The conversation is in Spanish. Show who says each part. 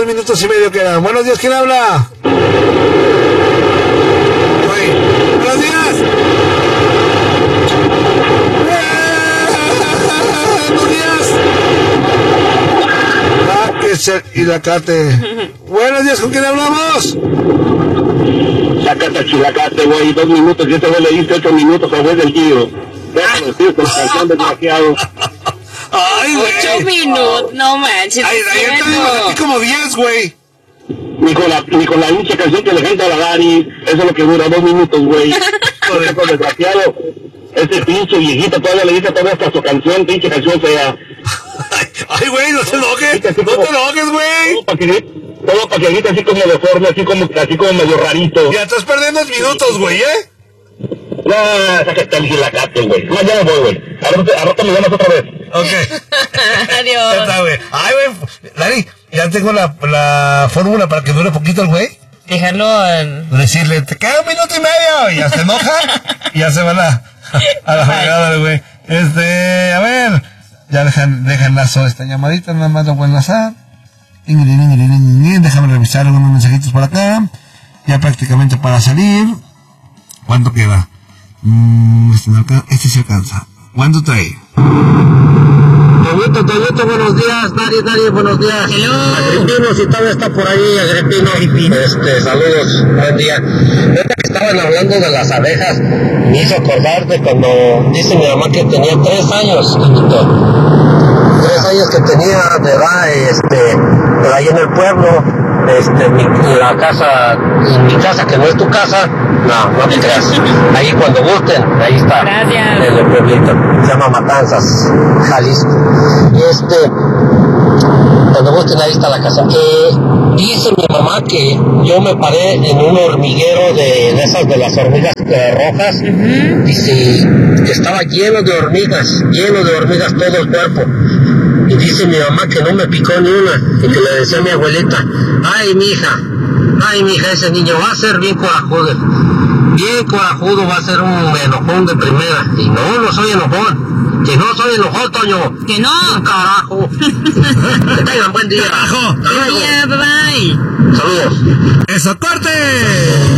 Speaker 1: 2 minutos y medio quedan. Buenos días, ¿quién habla? Buenos días. Buenos días. Y la Cate. Buenos días, ¿con quién hablamos?
Speaker 2: Sácate chilacate, güey, 2 minutos, yo te voy a leer 8 minutos al güey del tío. Déjame decir, con canción desgraciado.
Speaker 1: Ay, güey.
Speaker 3: 8 minutos, no manches.
Speaker 1: Ay, ayer te digo a ti como 10, güey.
Speaker 2: Ni con la hincha canción que le canta a la Dani, eso es lo que dura 2 minutos, güey. Con desgraciado. Ese pinche viejito todavía le dice todavía hasta su canción, pinche canción fea.
Speaker 1: Ay, güey, no te enojes, güey.
Speaker 2: Todo para que grite así como deforme, así como medio rarito.
Speaker 1: Ya estás perdiendo minutos, güey,
Speaker 2: No, sácate el chilacate, güey. No, ya me voy, güey. A rato me llamas otra vez.
Speaker 1: Ok.
Speaker 3: Adiós.
Speaker 1: Ya está, güey. Ay, güey, Dani, ya tengo la fórmula para que dure poquito el güey.
Speaker 3: Dejarlo en...
Speaker 1: Decirle, te queda 1 minuto y medio. Y ya se enoja. Y ya se van a la fregada, güey. A ver. Ya dejan enlazo esta llamadita, nada más la voy a enlazar. Déjame revisar algunos mensajitos por acá. Ya prácticamente para salir. ¿Cuánto queda? Este se alcanza. ¿Cuánto trae?
Speaker 2: Toñito, buenos días. Dani, buenos días.
Speaker 3: Hello.
Speaker 2: Agripino, si todavía está por ahí, Agripino. Saludos, buen día. Ahorita que estaban hablando de las abejas, me hizo acordar de cuando dice mi mamá que tenía 3 años, 3 años que tenía de edad, pero ahí en el pueblo, en mi casa, que no es tu casa, no te creas. Ahí cuando gusten, ahí está.
Speaker 3: Gracias.
Speaker 2: En el pueblito. Se llama Matanzas, Jalisco. Cuando gusten, ahí está la casa. Dice mi mamá que yo me paré en un hormiguero de esas de las hormigas rojas. Dice que estaba lleno de hormigas todo el cuerpo. Y dice mi mamá que no me picó ni una, y que le decía a mi abuelita, ay mija, ese niño va a ser bien corajudo, va a ser un enojón de primera. Y no soy enojón, que no soy enojón, Toño,
Speaker 3: Que no.
Speaker 2: carajo. Que tengan buen día.
Speaker 1: Carajo.
Speaker 3: Buen día, bye bye.
Speaker 2: Saludos.
Speaker 1: ¡Eso, corte!